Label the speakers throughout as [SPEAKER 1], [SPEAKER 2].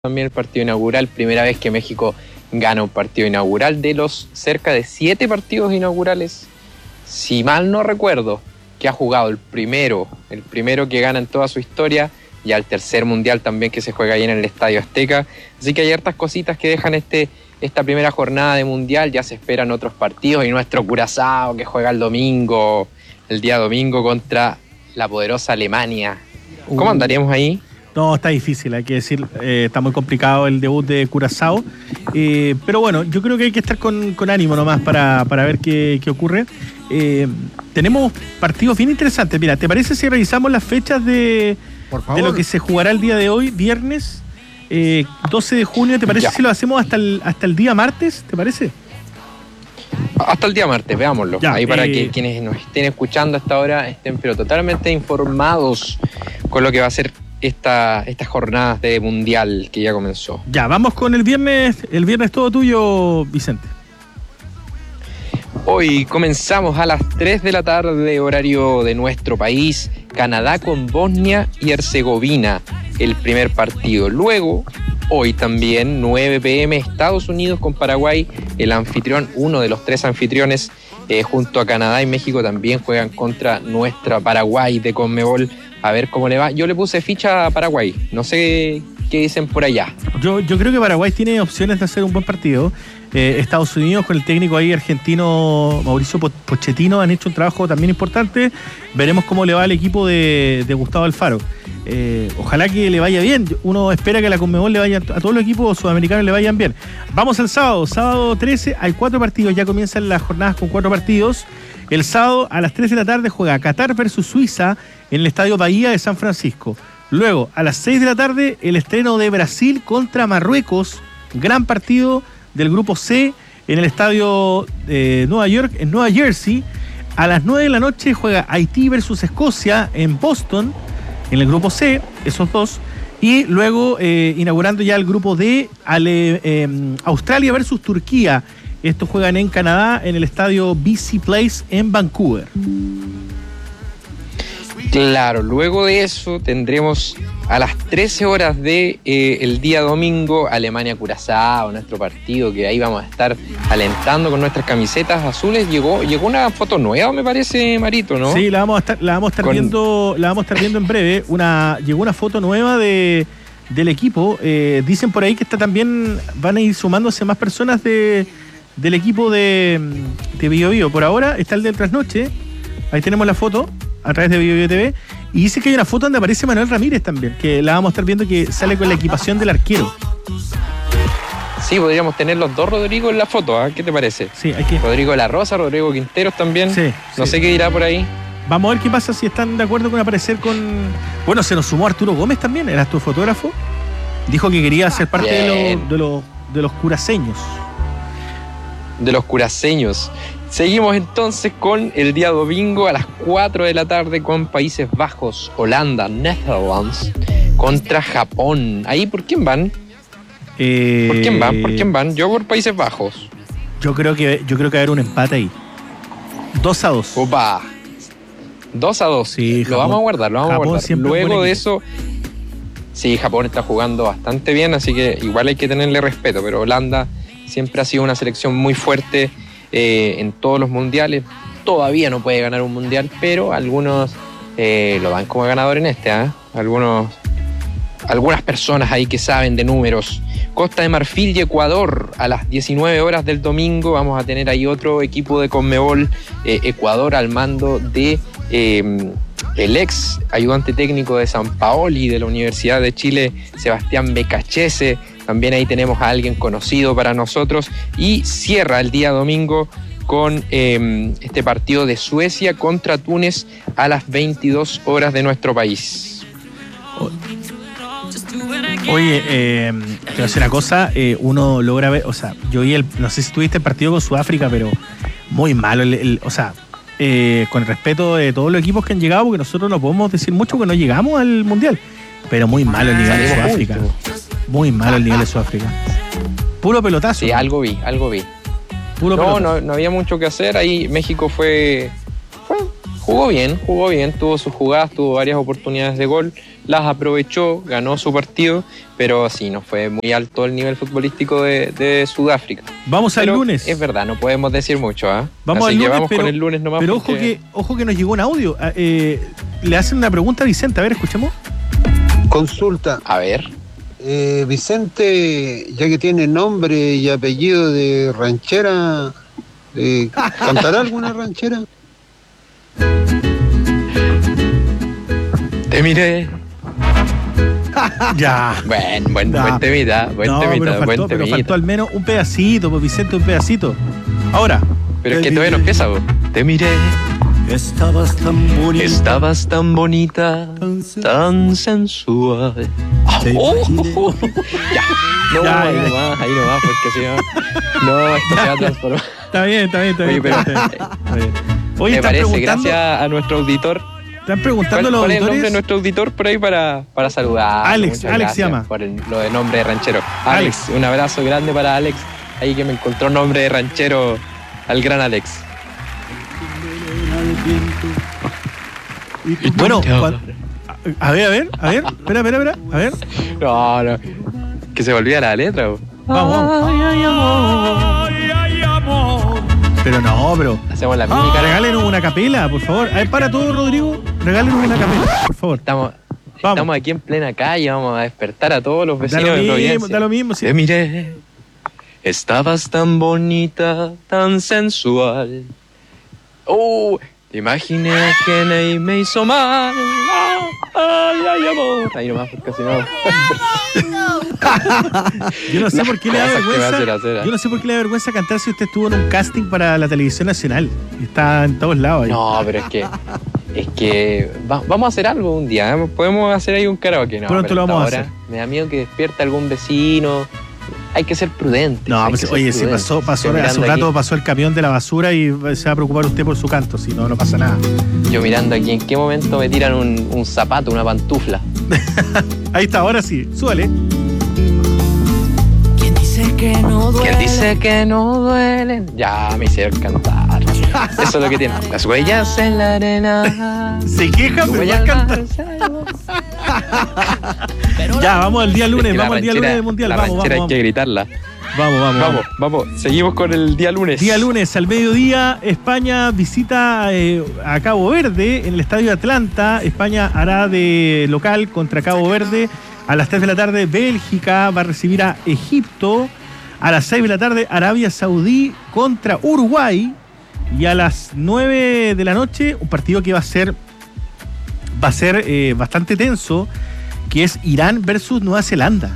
[SPEAKER 1] También el partido inaugural, primera vez que México gana un partido inaugural de los cerca de 7 partidos inaugurales, si mal no recuerdo, que ha jugado el primero que gana en toda su historia, y al tercer mundial también que se juega ahí en el Estadio Azteca. Así que hay hartas cositas que dejan esta primera jornada de mundial. Ya se esperan otros partidos y nuestro Curazao que juega el día domingo contra la poderosa Alemania. ¿Cómo andaríamos ahí?
[SPEAKER 2] No, está difícil, hay que decir, está muy complicado el debut de Curazao, pero bueno, yo creo que hay que estar con ánimo nomás para ver qué ocurre. Tenemos partidos bien interesantes. Mira, ¿te parece si revisamos las fechas de lo que se jugará el día de hoy, viernes 12 de junio? ¿Te parece si lo hacemos hasta el día martes? ¿Te parece?
[SPEAKER 1] Hasta el día martes, veámoslo. Ya, ahí para que quienes nos estén escuchando hasta ahora estén pero totalmente informados con lo que va a ser estas jornadas de mundial que ya comenzó.
[SPEAKER 2] Ya, vamos con el viernes todo tuyo, Vicente.
[SPEAKER 1] Hoy comenzamos a las 3 de la tarde, horario de nuestro país, Canadá con Bosnia y Herzegovina, el primer partido. Luego, hoy también, 9 p.m, Estados Unidos con Paraguay, el anfitrión, uno de los 3 anfitriones, junto a Canadá y México también juegan contra nuestra Paraguay de Conmebol. A ver cómo le va. Yo le puse ficha a Paraguay. No sé qué dicen por allá.
[SPEAKER 2] Yo creo que Paraguay tiene opciones de hacer un buen partido. Estados Unidos con el técnico ahí argentino Mauricio Pochettino han hecho un trabajo también importante. Veremos cómo le va al equipo de Gustavo Alfaro. Ojalá que le vaya bien. Uno espera que a la Conmebol le vaya, a todos los equipos sudamericanos le vayan bien. Vamos al sábado 13, hay 4 partidos, ya comienzan las jornadas con 4 partidos. El sábado a las 3 de la tarde juega Qatar versus Suiza en el Estadio Bahía de San Francisco. Luego, a las 6 de la tarde, el estreno de Brasil contra Marruecos, gran partido del Grupo C en el Estadio de Nueva York, en Nueva Jersey. A las 9 de la noche juega Haití versus Escocia en Boston, en el Grupo C, esos dos. Y luego, inaugurando ya el Grupo D, Australia versus Turquía. Estos juegan en Canadá, en el estadio BC Place en Vancouver.
[SPEAKER 1] Claro, luego de eso tendremos a las 13 horas de el día domingo Alemania-Curazao, nuestro partido, que ahí vamos a estar alentando con nuestras camisetas azules. Llegó una foto nueva, me parece, Marito, ¿no?
[SPEAKER 2] Sí, la vamos a estar viendo en breve. Llegó una foto nueva del equipo. Dicen por ahí que también van a ir sumándose más personas del equipo de Bio Bio. Por ahora está el del Trasnoche. Ahí tenemos la foto a través de Bio Bio TV. Y dice que hay una foto donde aparece Manuel Ramírez también, que la vamos a estar viendo, que sale con la equipación del arquero.
[SPEAKER 1] Sí, podríamos tener los dos Rodrigo en la foto, ¿eh? ¿Qué te parece?
[SPEAKER 2] Sí, hay que.
[SPEAKER 1] Rodrigo de la Rosa, Rodrigo Quinteros también.
[SPEAKER 2] Sí,
[SPEAKER 1] no sé qué dirá por ahí.
[SPEAKER 2] Vamos a ver qué pasa, si están de acuerdo con aparecer con... Bueno, se nos sumó Arturo Gómez también, era tu fotógrafo. Dijo que quería ser parte de los curaceños.
[SPEAKER 1] De los curaceños. Seguimos entonces con el día domingo a las 4 de la tarde con Países Bajos, Holanda, Netherlands contra Japón. ¿Ahí por quién van? ¿Por quién van? Yo por Países Bajos. Yo creo que va a haber un empate ahí. 2-2. Opa. 2-2.
[SPEAKER 2] Sí,
[SPEAKER 1] lo vamos a guardar. Luego de eso, sí, Japón está jugando bastante bien, así que igual hay que tenerle respeto, pero Holanda siempre ha sido una selección muy fuerte en todos los mundiales. Todavía no puede ganar un mundial, pero algunos lo dan como ganador en este, ¿eh? Algunas personas ahí que saben de números. Costa de Marfil y Ecuador a las 19 horas del domingo. Vamos a tener ahí otro equipo de Conmebol, Ecuador, al mando de el ex ayudante técnico de San Paoli de la Universidad de Chile, Sebastián Becachese. También ahí tenemos a alguien conocido para nosotros. Y cierra el día domingo con este partido de Suecia contra Túnez a las 22 horas de nuestro país.
[SPEAKER 2] Oye, te voy a decir una cosa, uno logra ver, o sea, yo vi no sé si tuviste el partido con Sudáfrica, pero muy malo, con el respeto de todos los equipos que han llegado, porque nosotros no podemos decir mucho que no llegamos al Mundial, pero muy malo el nivel de Sudáfrica. Muy malo el nivel de Sudáfrica. Puro pelotazo.
[SPEAKER 1] Sí, algo vi. No había mucho que hacer. Ahí México jugó bien, tuvo sus jugadas, tuvo varias oportunidades de gol, las aprovechó, ganó su partido, pero sí, no fue muy alto el nivel futbolístico de Sudáfrica.
[SPEAKER 2] Vamos al lunes.
[SPEAKER 1] Es verdad, no podemos decir mucho, ¿ah?
[SPEAKER 2] Vamos
[SPEAKER 1] Así
[SPEAKER 2] al
[SPEAKER 1] que
[SPEAKER 2] lunes,
[SPEAKER 1] vamos con el lunes nomás.
[SPEAKER 2] Pero
[SPEAKER 1] porque...
[SPEAKER 2] ojo que nos llegó un audio. Le hacen una pregunta a Vicente, a ver, escuchemos.
[SPEAKER 3] Consulta.
[SPEAKER 1] A ver.
[SPEAKER 3] Vicente, ya que tiene nombre y apellido de ranchera, ¿cantará alguna ranchera?
[SPEAKER 1] Te miré.
[SPEAKER 2] Ya.
[SPEAKER 1] Buen temita,
[SPEAKER 2] pero faltó al menos un pedacito, pues Vicente, un pedacito. Ahora.
[SPEAKER 1] Pero es que todavía no empieza, vos. Te miré.
[SPEAKER 4] Estabas tan bonita, tan sensual.
[SPEAKER 1] Ya. No, ahí nomás, porque si no. No, esto se va a transformar.
[SPEAKER 2] Está bien.
[SPEAKER 1] Oye, pero.
[SPEAKER 2] Oye,
[SPEAKER 1] me parece, gracias a nuestro auditor.
[SPEAKER 2] Están preguntando los
[SPEAKER 1] ¿Cuál es
[SPEAKER 2] auditores?
[SPEAKER 1] el nombre de nuestro auditor por ahí para saludar?
[SPEAKER 2] Alex se llama.
[SPEAKER 1] Por lo de nombre de ranchero. Alex, un abrazo grande para Alex. Ahí que me encontró nombre de ranchero al gran Alex.
[SPEAKER 2] Bueno, a ver. Espera. A ver.
[SPEAKER 1] No. Que se me olvida la letra. Bro.
[SPEAKER 2] Vamos. Pero
[SPEAKER 1] hacemos la mímica.
[SPEAKER 2] Regálenos una capela, por favor. A ver, para todo, Rodrigo. Regálenos una capela, por favor.
[SPEAKER 1] Estamos aquí en plena calle, vamos a despertar a todos los vecinos de Providencia.
[SPEAKER 2] Da lo mismo, sí.
[SPEAKER 1] Te miré, estabas tan bonita, tan sensual. Te imaginé que me hizo mal. Ay, amor. Ahí nomás, porque si no.
[SPEAKER 2] Yo no sé por qué le da vergüenza. Yo no sé por qué le da vergüenza cantar si usted estuvo en un casting para la televisión nacional. Y está en todos lados ahí.
[SPEAKER 1] No, pero es que vamos a hacer algo un día. Podemos hacer ahí un karaoke. No,
[SPEAKER 2] pronto lo vamos a hacer.
[SPEAKER 1] Me da miedo que despierte algún vecino. Hay que ser prudente.
[SPEAKER 2] No, pues, oye, si pasó hace un rato aquí. Pasó el camión de la basura y se va a preocupar usted por su canto, si no pasa nada.
[SPEAKER 1] Yo mirando aquí, ¿en qué momento me tiran un zapato, una pantufla?
[SPEAKER 2] Ahí está, ahora sí, súbale.
[SPEAKER 4] ¿Quién dice que no duele?
[SPEAKER 1] Ya me hicieron cantar. Eso es lo que tiene. Las huellas en la arena.
[SPEAKER 2] Se queja, pero va a cantar. Ya, vamos al día lunes, vamos al día lunes del Mundial. Vamos.
[SPEAKER 1] Hay que gritarla. Vamos. Seguimos con el día lunes.
[SPEAKER 2] Día lunes, al mediodía, España visita a Cabo Verde en el Estadio de Atlanta. España hará de local contra Cabo Verde. A las 3 de la tarde, Bélgica va a recibir a Egipto. A las 6 de la tarde, Arabia Saudí contra Uruguay. Y a las 9 de la noche, un partido que va a ser bastante tenso, que es Irán versus Nueva Zelanda.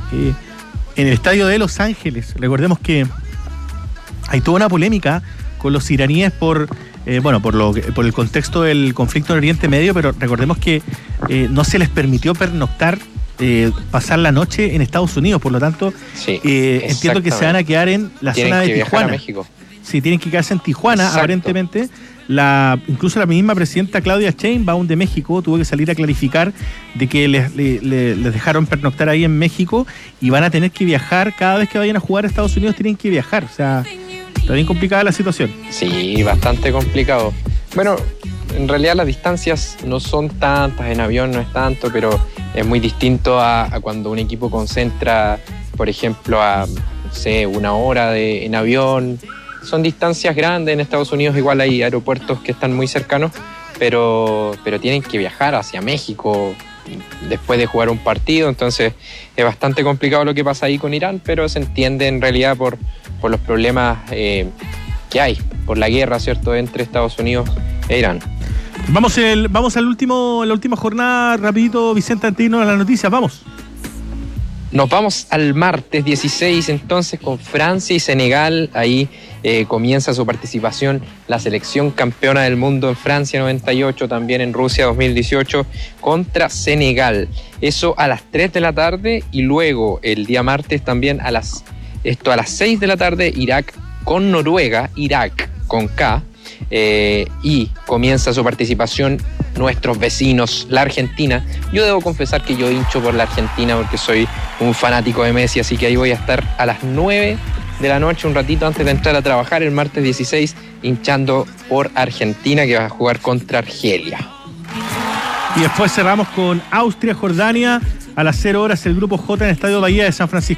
[SPEAKER 2] En el estadio de Los Ángeles. Recordemos que hay toda una polémica con los iraníes por el contexto del conflicto en Oriente Medio, pero recordemos que no se les permitió pernoctar, pasar la noche en Estados Unidos, por lo tanto, entiendo que se van a quedar en la zona de Tijuana. Sí, tienen que quedarse en Tijuana. Exacto. Aparentemente. Incluso la misma presidenta Claudia Sheinbaum de México tuvo que salir a clarificar de que les dejaron pernoctar ahí en México y van a tener que viajar cada vez que vayan a jugar a Estados Unidos. Tienen que viajar, o sea, está bien complicada la situación.
[SPEAKER 1] Sí, bastante complicado. Bueno, en realidad las distancias no son tantas, en avión no es tanto, pero es muy distinto a cuando un equipo concentra, por ejemplo, una hora en avión. Son distancias grandes. En Estados Unidos igual hay aeropuertos que están muy cercanos, pero tienen que viajar hacia México después de jugar un partido, entonces es bastante complicado lo que pasa ahí con Irán, pero se entiende en realidad por los problemas que hay, por la guerra, ¿cierto?, entre Estados Unidos e Irán.
[SPEAKER 2] Vamos la última jornada, rapidito, Vicente, antes de irnos a las noticias, vamos.
[SPEAKER 1] Nos vamos al martes 16 entonces con Francia y Senegal. Ahí comienza su participación la selección campeona del mundo en Francia 98, también en Rusia 2018 contra Senegal. Eso a las 3 de la tarde y luego el día martes también a las 6 de la tarde Irak con Noruega, Irak con K. Y comienza su participación nuestros vecinos, la Argentina. Yo debo confesar que yo hincho por la Argentina porque soy un fanático de Messi, así que ahí voy a estar a las 9 de la noche, un ratito antes de entrar a trabajar, el martes 16, hinchando por Argentina, que va a jugar contra Argelia.
[SPEAKER 2] Y después cerramos con Austria-Jordania a las 0 horas el grupo J en el Estadio Bahía de San Francisco.